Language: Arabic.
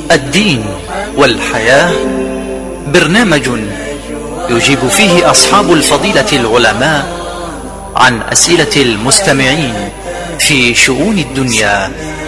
الدين والحياة، برنامج يجيب فيه أصحاب الفضيلة العلماء عن أسئلة المستمعين في شؤون الدنيا